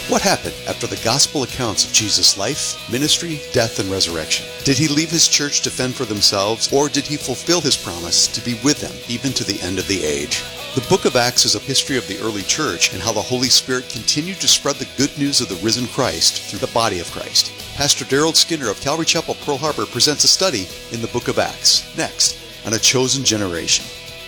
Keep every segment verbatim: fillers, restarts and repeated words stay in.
What happened after the gospel accounts of Jesus' life, ministry, death, and resurrection? Did he leave his church to fend for themselves, or did he fulfill his promise to be with them even to the end of the age? The book of Acts is a history of the early church and how the Holy Spirit continued to spread the good news of the risen Christ through the body of Christ. Pastor Daryl Skinner of Calvary Chapel, Pearl Harbor presents a study in the book of Acts, next on A Chosen Generation.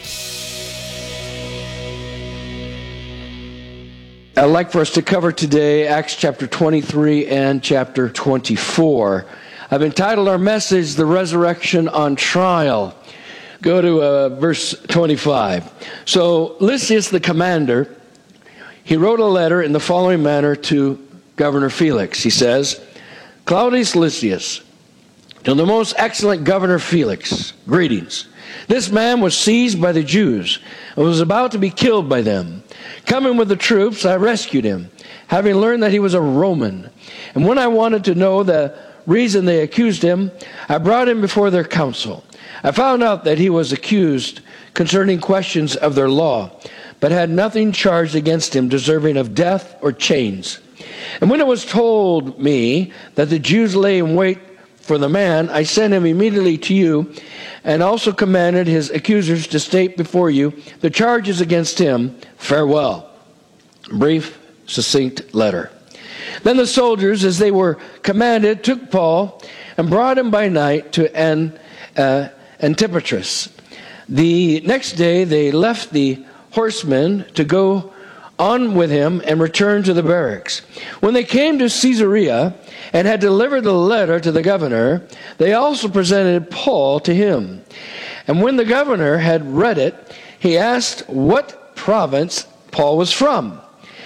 I'd like for us to cover today Acts chapter twenty-three and chapter twenty-four. I've entitled our message, The Resurrection on Trial. Go to uh, verse twenty-five. So Lysias the commander, he wrote a letter in the following manner to Governor Felix. He says, Claudius Lysias, to the most excellent Governor Felix, greetings. This man was seized by the Jews and was about to be killed by them. Coming with the troops, I rescued him, having learned that he was a Roman. And when I wanted to know the reason they accused him, I brought him before their council. I found out that he was accused concerning questions of their law, but had nothing charged against him deserving of death or chains. And when it was told me that the Jews lay in wait for the man, I sent him immediately to you, and also commanded his accusers to state before you the charges against him. Farewell. Brief, succinct letter. Then the soldiers, as they were commanded, took Paul and brought him by night to An, uh, Antipatris. The next day they left the horsemen to go on with him and returned to the barracks. When they came to Caesarea and had delivered the letter to the governor, they also presented Paul to him. And when the governor had read it, he asked what province Paul was from.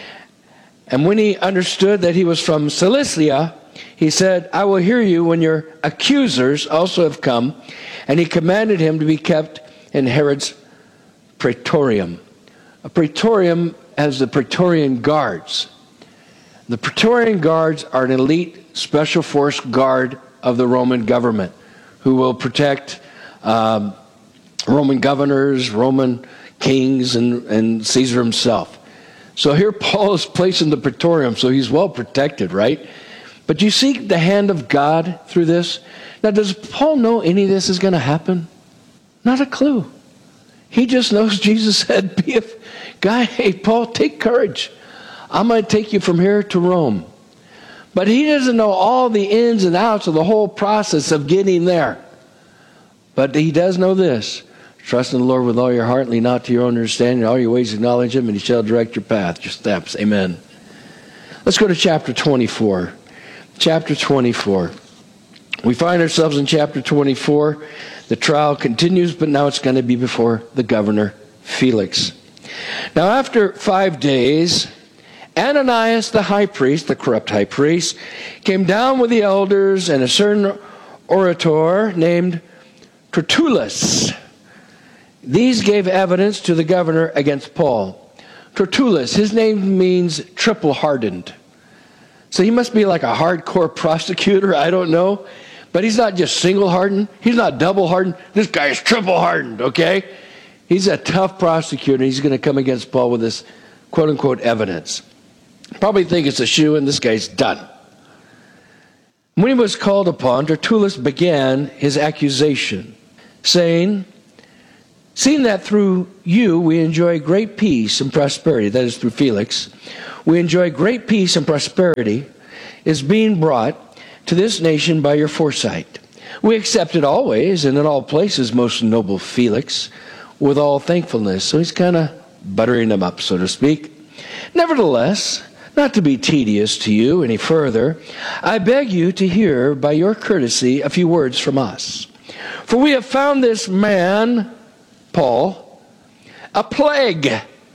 And when he understood that he was from Cilicia, he said, I will hear you when your accusers also have come. And he commanded him to be kept in Herod's praetorium. A praetorium has the Praetorian Guards. The Praetorian Guards are an elite special force guard of the Roman government who will protect um, Roman governors, Roman kings, and, and Caesar himself. So here Paul is placed in the Praetorium, so he's well protected, right? But you see the hand of God through this? Now, does Paul know any of this is going to happen? Not a clue. He just knows Jesus said, be a guy, hey, Paul, take courage. I'm going to take you from here to Rome. But he doesn't know all the ins and outs of the whole process of getting there. But he does know this. Trust in the Lord with all your heart, lean not to your own understanding. In all your ways acknowledge him, and he shall direct your path, your steps. Amen. Let's go to chapter twenty-four. Chapter twenty-four. We find ourselves in chapter twenty-four. The trial continues, but now it's going to be before the governor, Felix. Now after five days, Ananias the high priest, the corrupt high priest, came down with the elders and a certain orator named Tertullus. These gave evidence to the governor against Paul. Tertullus, his name means triple hardened. So he must be like a hardcore prosecutor, I don't know. But he's not just single hardened. He's not double hardened. This guy is triple hardened, okay? He's a tough prosecutor. He's going to come against Paul with this quote-unquote evidence. Probably think it's a shoe and this guy's done. When he was called upon, Tertullus began his accusation, saying, seeing that through you we enjoy great peace and prosperity, that is through Felix, we enjoy great peace and prosperity is being brought to this nation by your foresight. We accept it always and in all places, most noble Felix, with all thankfulness. So he's kind of buttering them up, so to speak. Nevertheless, not to be tedious to you any further, I beg you to hear by your courtesy a few words from us. For we have found this man, Paul, a plague,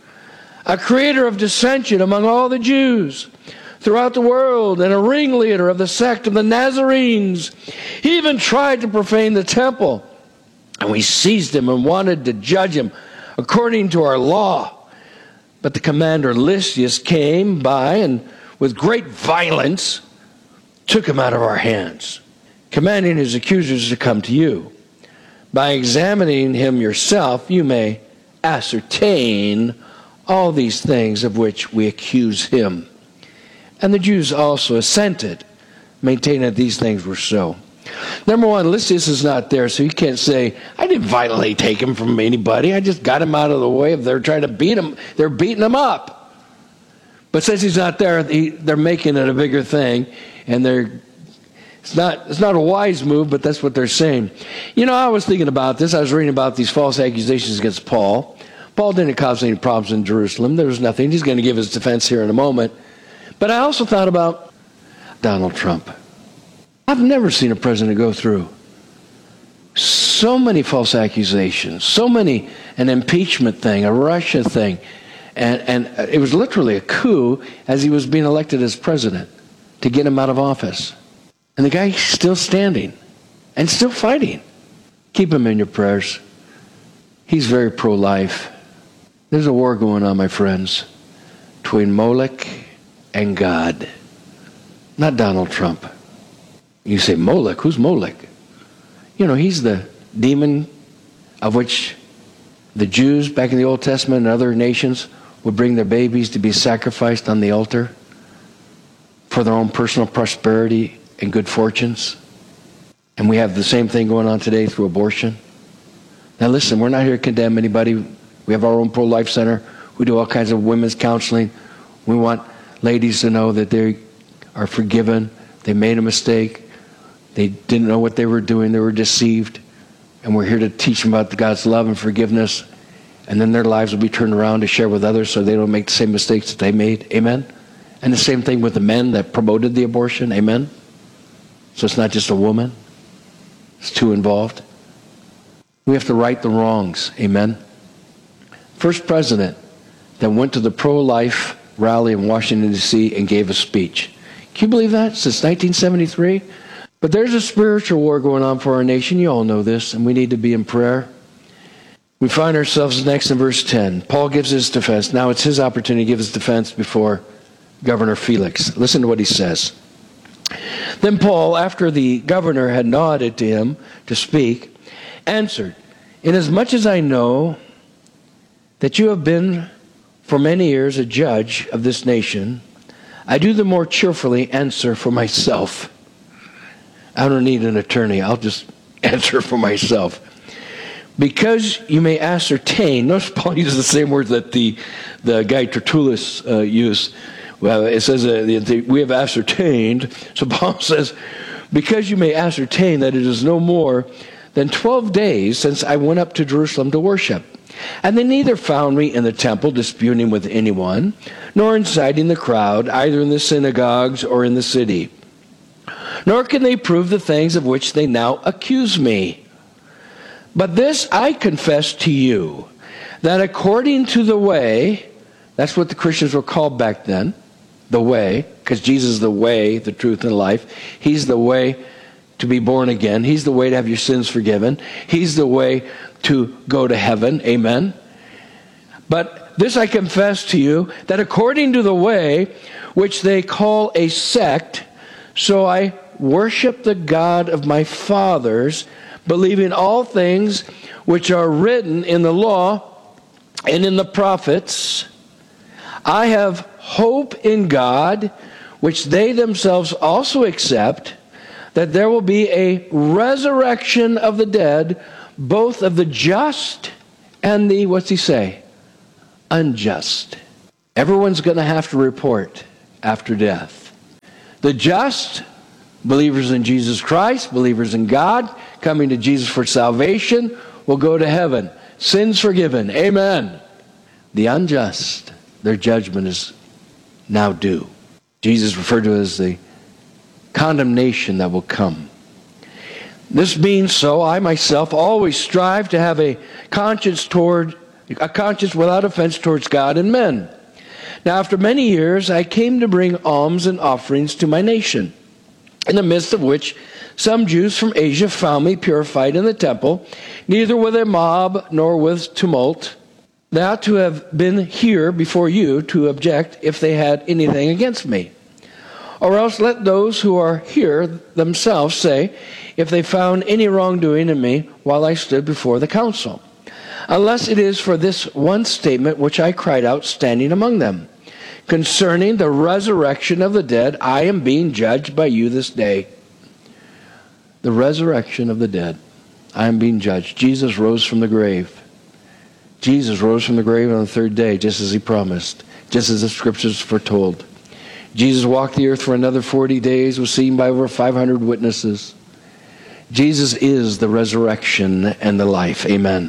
a creator of dissension among all the Jews throughout the world, and a ringleader of the sect of the Nazarenes. He even tried to profane the temple, and we seized him and wanted to judge him according to our law. But the commander Lysias came by and with great violence took him out of our hands, commanding his accusers to come to you. By examining him yourself, you may ascertain all these things of which we accuse him. And the Jews also assented, maintaining that these things were so. Number one, Lysias is not there, so you can't say, I didn't violently take him from anybody. I just got him out of the way. If they're trying to beat him, they're beating him up. But since he's not there, he, they're making it a bigger thing, and they're It's not, it's not a wise move, but that's what they're saying. You know, I was thinking about this. I was reading about these false accusations against Paul. Paul didn't cause any problems in Jerusalem. There was nothing. He's going to give his defense here in a moment. But I also thought about Donald Trump. I've never seen a president go through so many false accusations, so many, an impeachment thing, a Russia thing. And, and it was literally a coup as he was being elected as president to get him out of office. And the guy's still standing and still fighting. Keep him in your prayers. He's very pro-life. There's a war going on, my friends, between Molech and God. Not Donald Trump. You say, Molech? Who's Molech? You know, he's the demon of which the Jews back in the Old Testament and other nations would bring their babies to be sacrificed on the altar for their own personal prosperity and good fortunes. And we have the same thing going on today through abortion. Now listen, we're not here to condemn anybody. We have our own pro-life center. We do all kinds of women's counseling. We want ladies to know that they are forgiven. They made a mistake. They didn't know what they were doing. They were deceived. And we're here to teach them about God's love and forgiveness. And then their lives will be turned around to share with others so they don't make the same mistakes that they made. Amen? And the same thing with the men that promoted the abortion. Amen? So it's not just a woman. It's two involved. We have to right the wrongs. Amen? First president that went to the pro-life rally in Washington, D C and gave a speech. Can you believe that? Since nineteen seventy-three? But there's a spiritual war going on for our nation. You all know this, and we need to be in prayer. We find ourselves next in verse ten. Paul gives his defense. Now it's his opportunity to give his defense before Governor Felix. Listen to what he says. Then Paul, after the governor had nodded to him to speak, answered, Inasmuch as I know that you have been for many years a judge of this nation, I do the more cheerfully answer for myself. I don't need an attorney. I'll just answer for myself. Because you may ascertain, notice Paul uses the same words that the, the guy Tertullus uh, used. Well, it says uh, the, the, we have ascertained. So Paul says, because you may ascertain that it is no more than twelve days since I went up to Jerusalem to worship. And they neither found me in the temple disputing with anyone, nor inciting the crowd, either in the synagogues or in the city. Nor can they prove the things of which they now accuse me. But this I confess to you, that according to the way, that's what the Christians were called back then, the way, because Jesus is the way, the truth, and life. He's the way to be born again. He's the way to have your sins forgiven. He's the way to go to heaven. Amen. But this I confess to you, that according to the way which they call a sect, so I worship the God of my fathers, believing all things which are written in the law and in the prophets. I have hope in God, which they themselves also accept, that there will be a resurrection of the dead, both of the just and the, what's he say? Unjust. Everyone's going to have to report after death. The just, believers in Jesus Christ, believers in God, coming to Jesus for salvation, will go to heaven. Sins forgiven. Amen. The unjust, their judgment is now due. Jesus referred to it as the condemnation that will come. This being so, I myself always strive to have a conscience toward a conscience without offense towards God and men. Now, after many years, I came to bring alms and offerings to my nation, in the midst of which some Jews from Asia found me purified in the temple, neither with a mob nor with tumult. They ought to have been here before you to object if they had anything against me. Or else let those who are here themselves say if they found any wrongdoing in me while I stood before the council. Unless it is for this one statement which I cried out standing among them. concerning the resurrection of the dead, I am being judged by you this day. The resurrection of the dead, I am being judged. Jesus rose from the grave. Jesus rose from the grave on the third day, just as he promised, just as the scriptures foretold. Jesus walked the earth for another forty days, was seen by over five hundred witnesses. Jesus is the resurrection and the life. Amen.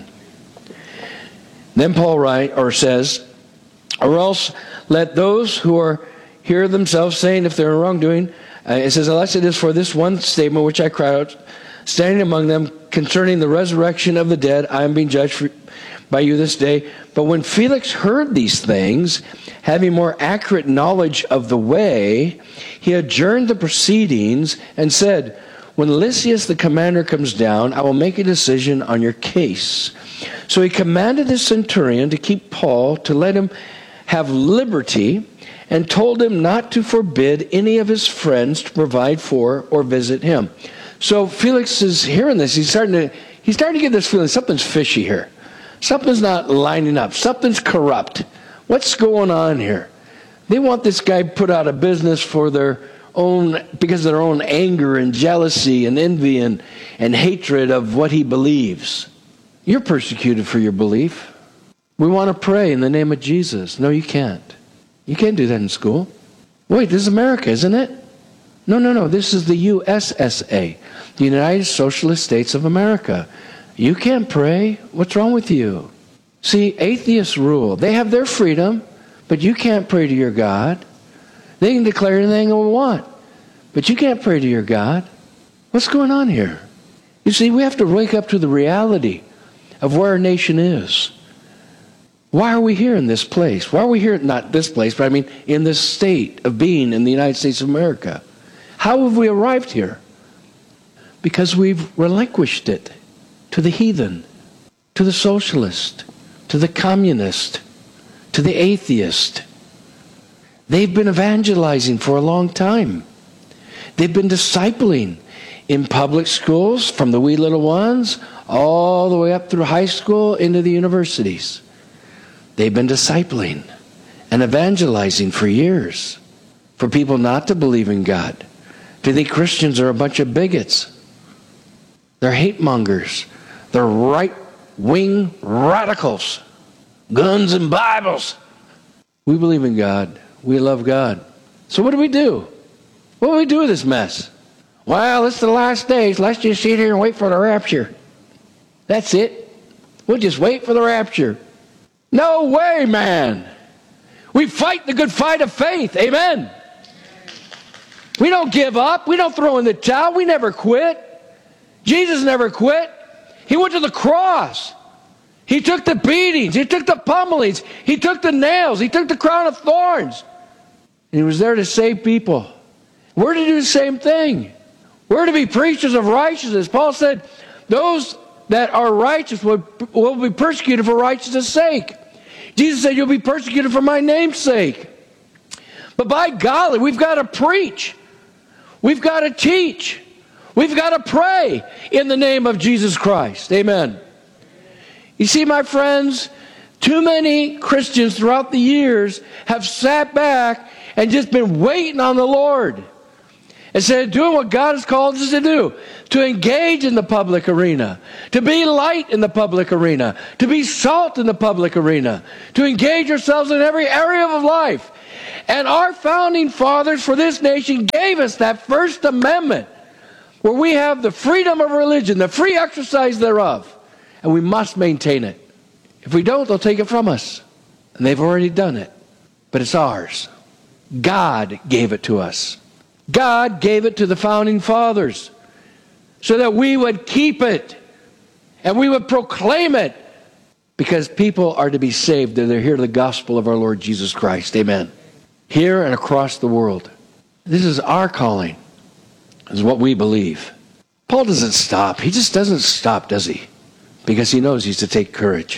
Then Paul writes, or says, or else let those who are here themselves saying if they're in wrongdoing, uh, it says, unless it is for this one statement which I cry out, standing among them concerning the resurrection of the dead, I am being judged for, by you this day. But when Felix heard these things, having more accurate knowledge of the way, he adjourned the proceedings and said, when Lysias the commander comes down, I will make a decision on your case. So he commanded the centurion to keep Paul, to let him have liberty, and told him not to forbid any of his friends to provide for or visit him. So Felix is hearing this. He's starting to, he's starting to get this feeling, something's fishy here. Something's not lining up. Something's corrupt. What's going on here? They want this guy put out of business for their own, because of their own anger and jealousy and envy and, and hatred of what he believes. You're persecuted for your belief. We want to pray in the name of Jesus. No, you can't. You can't do that in school. Wait, this is America, isn't it? No, no, no. This is the U S S A, the United Socialist States of America. You can't pray. What's wrong with you? See, atheists rule. They have their freedom, but you can't pray to your God. They can declare anything they want, but you can't pray to your God. What's going on here? You see, we have to wake up to the reality of where our nation is. Why are we here in this place? Why are we here, not this place, but I mean in this state of being in the United States of America? How have we arrived here? Because we've relinquished it to the heathen, to the socialist, to the communist, to the atheist. They've been evangelizing for a long time. They've been discipling in public schools, from the wee little ones all the way up through high school into the universities. They've been discipling and evangelizing for years for people not to believe in God, to think Christians are a bunch of bigots. They're hate mongers. They're right-wing radicals. Guns and Bibles. We believe in God. We love God. So what do we do? What do we do with this mess? Well, it's the last days. Let's just sit here and wait for the rapture. That's it. We'll just wait for the rapture. No way, man. We fight the good fight of faith. Amen. We don't give up. We don't throw in the towel. We never quit. Jesus never quit. He went to the cross. He took the beatings. He took the pummelings. He took the nails. He took the crown of thorns. And he was there to save people. We're to do the same thing. We're to be preachers of righteousness. Paul said, those that are righteous will, will be persecuted for righteousness' sake. Jesus said, you'll be persecuted for my name's sake. But by golly, we've got to preach. We've got to teach. We've got to pray in the name of Jesus Christ. Amen. You see, my friends, too many Christians throughout the years have sat back and just been waiting on the Lord. Instead of doing what God has called us to do, to engage in the public arena, to be light in the public arena, to be salt in the public arena, to engage ourselves in every area of life. And our founding fathers for this nation gave us that First Amendment, where we have the freedom of religion, the free exercise thereof, and we must maintain it. If we don't, they'll take it from us. And they've already done it. But it's ours. God gave it to us. God gave it to the founding fathers so that we would keep it and we would proclaim it, because people are to be saved and they're here to the gospel of our Lord Jesus Christ. Amen. Here and across the world. This is our calling. This is what we believe. Paul doesn't stop. He just doesn't stop, does he? Because he knows he's to take courage.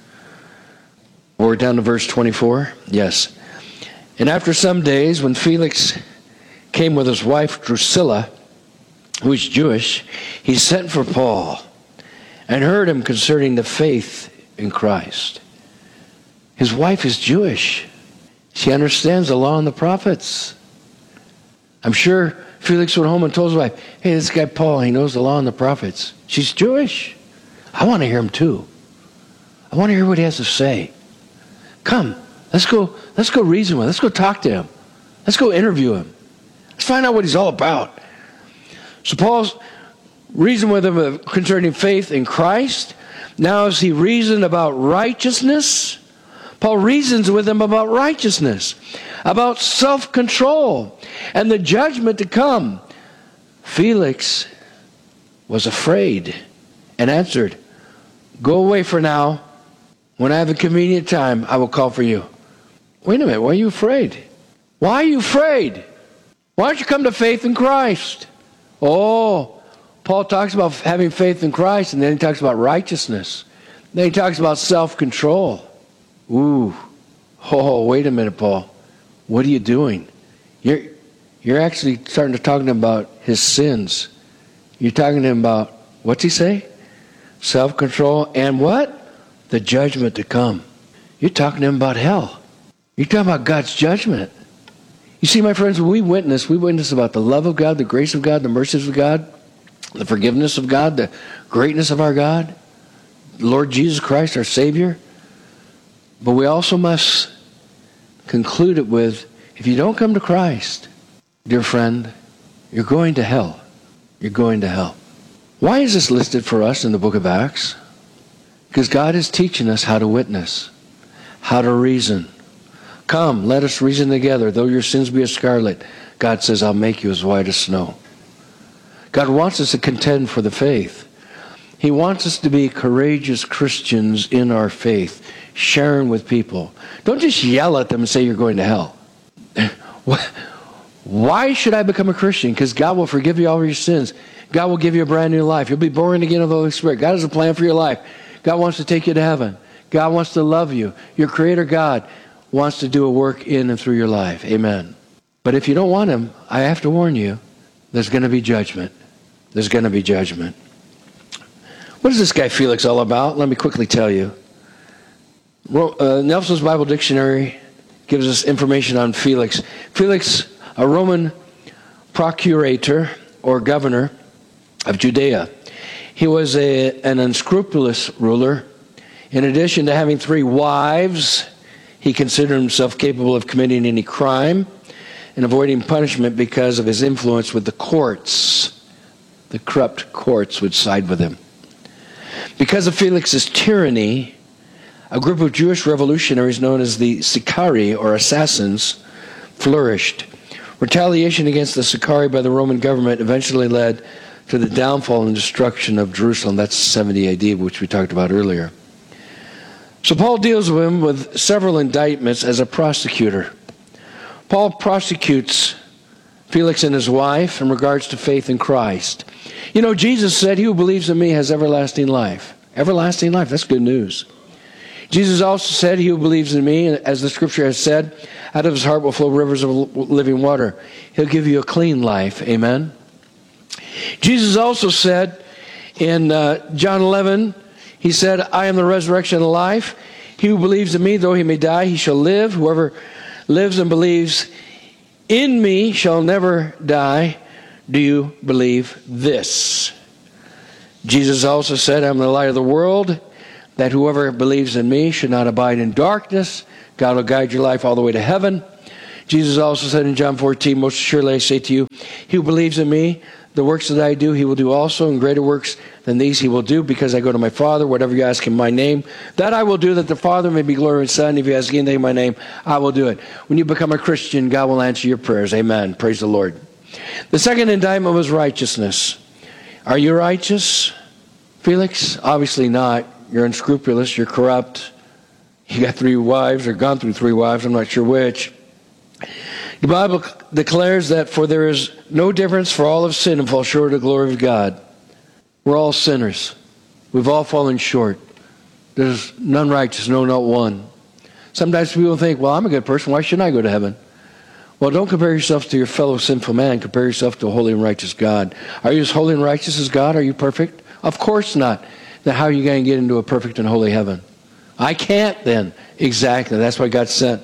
We're down to verse twenty-four. Yes. And after some days, when Felix came with his wife Drusilla, who is Jewish, he sent for Paul and heard him concerning the faith in Christ. His wife is Jewish. She understands the law and the prophets. I'm sure Felix went home and told his wife, hey, this guy Paul, he knows the law and the prophets. She's Jewish. I want to hear him too. I want to hear what he has to say. Come, let's go, let's go reason with him. Let's go talk to him. Let's go interview him. Let's find out what he's all about. So Paul's reasoned with him concerning faith in Christ. Now as he reasoned about righteousness, Paul reasons with him about righteousness, about self-control, and the judgment to come. Felix was afraid and answered, go away for now. When I have a convenient time, I will call for you. Wait a minute, why are you afraid? Why are you afraid? Why don't you come to faith in Christ? Oh, Paul talks about having faith in Christ, and then he talks about righteousness. Then he talks about self-control. Ooh, oh, wait a minute, Paul. What are you doing? You're, you're actually starting to talk to him about his sins. You're talking to him about, what's he say? Self-control and what? The judgment to come. You're talking to him about hell. You're talking about God's judgment. You see, my friends, when we witness, we witness about the love of God, the grace of God, the mercies of God, the forgiveness of God, the greatness of our God, Lord Jesus Christ, our Savior. But we also must conclude it with, if you don't come to Christ, dear friend, you're going to hell. You're going to hell. Why is this listed for us in the book of Acts? Because God is teaching us how to witness, how to reason. Come, let us reason together. Though your sins be as scarlet, God says, I'll make you as white as snow. God wants us to contend for the faith. He wants us to be courageous Christians in our faith, sharing with people. Don't just yell at them and say you're going to hell. Why should I become a Christian? Because God will forgive you all your sins. God will give you a brand new life. You'll be born again of the Holy Spirit. God has a plan for your life. God wants to take you to heaven. God wants to love you. Your Creator God wants to do a work in and through your life. Amen. But if you don't want Him, I have to warn you, there's going to be judgment. There's going to be judgment. What is this guy Felix all about? Let me quickly tell you. Uh, Nelson's Bible Dictionary gives us information on Felix. Felix, a Roman procurator or governor of Judea. He was a, an unscrupulous ruler. In addition to having three wives, he considered himself capable of committing any crime and avoiding punishment because of his influence with the courts. The corrupt courts would side with him. Because of Felix's tyranny, a group of Jewish revolutionaries known as the Sicarii, or assassins, flourished. Retaliation against the Sicarii by the Roman government eventually led to the downfall and destruction of Jerusalem. That's seventy A D, which we talked about earlier. So Paul deals with him with several indictments as a prosecutor. Paul prosecutes Felix and his wife in regards to faith in Christ. You know, Jesus said, he who believes in me has everlasting life. Everlasting life, that's good news. Jesus also said, he who believes in me, as the scripture has said, out of his heart will flow rivers of living water. He'll give you a clean life. Amen. Jesus also said in uh, John eleven, he said, I am the resurrection and the life. He who believes in me, though he may die, he shall live. Whoever lives and believes in me shall never die. Do you believe this? Jesus also said, I am the light of the world, that whoever believes in me should not abide in darkness. God will guide your life all the way to heaven. Jesus also said in John fourteen, most assuredly I say to you, he who believes in me, the works that I do, he will do also, and greater works than these he will do, because I go to my Father. Whatever you ask in my name, that I will do, that the Father may be glorified in the Son. If you ask anything in my name, I will do it. When you become a Christian, God will answer your prayers. Amen. Praise the Lord. The second indictment was righteousness. Are you righteous, Felix? Obviously not. You're unscrupulous. You're corrupt. You got three wives, or gone through three wives. I'm not sure which. The Bible declares that for there is no difference, for all have sinned and fall short of the glory of God. We're all sinners. We've all fallen short. There's none righteous, no, not one. Sometimes people think, well, I'm a good person. Why shouldn't I go to heaven? Well, don't compare yourself to your fellow sinful man. Compare yourself to a holy and righteous God. Are you as holy and righteous as God? Are you perfect? Of course not. Then how are you going to get into a perfect and holy heaven? I can't then. Exactly. That's why God sent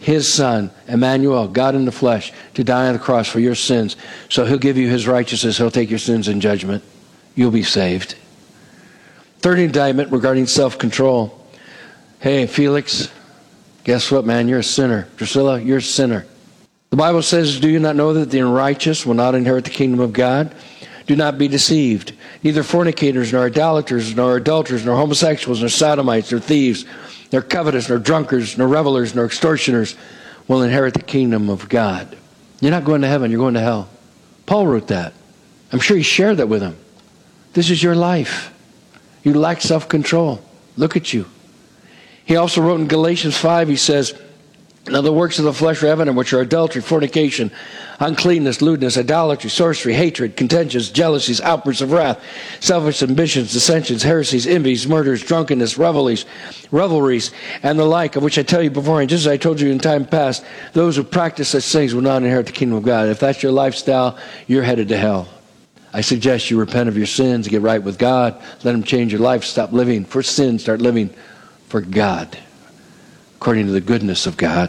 his Son, Emmanuel, God in the flesh, to die on the cross for your sins. So he'll give you his righteousness. He'll take your sins in judgment. You'll be saved. Third indictment regarding self-control. Hey, Felix, guess what, man? You're a sinner. Drusilla, you're a sinner. The Bible says, do you not know that the unrighteous will not inherit the kingdom of God? Do not be deceived. Neither fornicators, nor idolaters, nor adulterers, nor homosexuals, nor sodomites, nor thieves, nor covetous, nor drunkards, nor revelers, nor extortioners will inherit the kingdom of God. You're not going to heaven, you're going to hell. Paul wrote that. I'm sure he shared that with them. This is your life. You lack self-control. Look at you. He also wrote in Galatians five, he says, now the works of the flesh are evident, which are adultery, fornication, uncleanness, lewdness, idolatry, sorcery, hatred, contentions, jealousies, outbursts of wrath, selfish ambitions, dissensions, heresies, envies, murders, drunkenness, revelries, revelries, and the like, of which I tell you beforehand, just as I told you in time past, those who practice such things will not inherit the kingdom of God. If that's your lifestyle, you're headed to hell. I suggest you repent of your sins, get right with God, let him change your life, stop living for sin, start living for God, according to the goodness of God.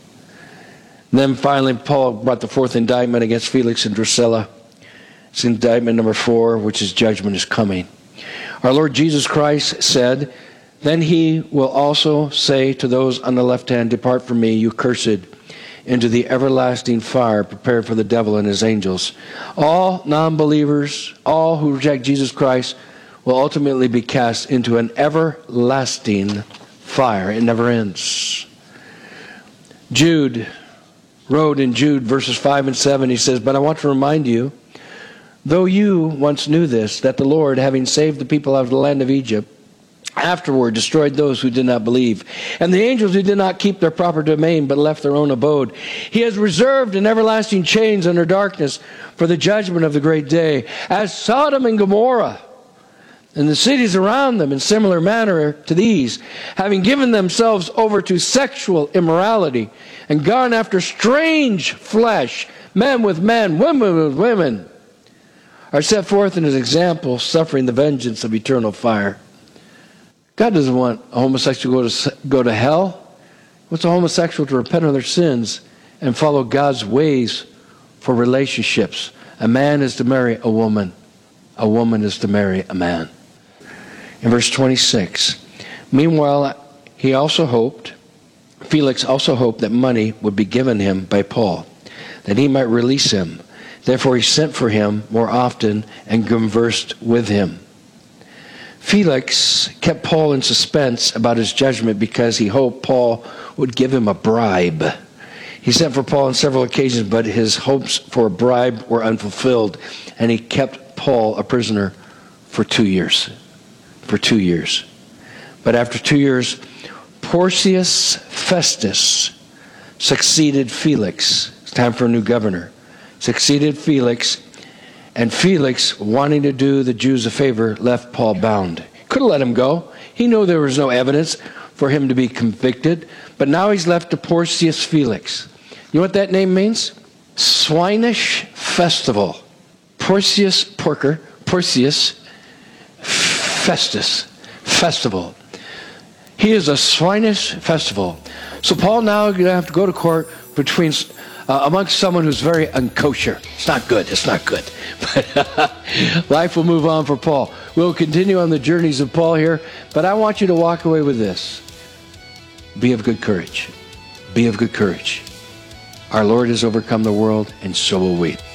And then finally, Paul brought the fourth indictment against Felix and Drusilla. It's indictment number four, which is judgment is coming. Our Lord Jesus Christ said, then he will also say to those on the left hand, depart from me, you cursed, into the everlasting fire prepared for the devil and his angels. All non-believers, all who reject Jesus Christ, will ultimately be cast into an everlasting fire. It never ends. Jude wrote in Jude verses five and seven, he says, but I want to remind you, though you once knew this, that the Lord, having saved the people out of the land of Egypt, afterward destroyed those who did not believe, and the angels who did not keep their proper domain but left their own abode. He has reserved in everlasting chains under darkness for the judgment of the great day, as Sodom and Gomorrah and the cities around them in similar manner to these, having given themselves over to sexual immorality and gone after strange flesh, men with men, women with women, are set forth in his example, suffering the vengeance of eternal fire. God doesn't want a homosexual to go to, go to hell. He wants a homosexual to repent of their sins and follow God's ways for relationships. A man is to marry a woman. A woman is to marry a man. In verse twenty-six, meanwhile, he also hoped, Felix also hoped that money would be given him by Paul, that he might release him. Therefore he sent for him more often and conversed with him. Felix kept Paul in suspense about his judgment because he hoped Paul would give him a bribe. He sent for Paul on several occasions, but his hopes for a bribe were unfulfilled, and he kept Paul a prisoner for two years. For two years. But after two years, Porcius Festus succeeded Felix. It's time for a new governor. Succeeded Felix, and Felix, wanting to do the Jews a favor, left Paul bound. Could have let him go. He knew there was no evidence for him to be convicted, but now he's left to Porcius Felix. You know what that name means? Swinish Festival. Porcius Porker, Porcius Festus Festival. He is a swinish festival. So Paul now is going to have to go to court between uh, amongst someone who's very unkosher. It's not good. It's not good. But life will move on for Paul. We'll continue on the journeys of Paul here, but I want you to walk away with this. Be of good courage. Be of good courage. Our Lord has overcome the world, and so will we.